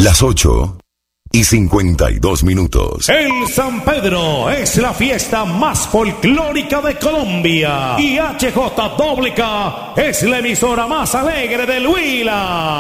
Las 8:52. El San Pedro es la fiesta más folclórica de Colombia y HJWK es la emisora más alegre del Huila.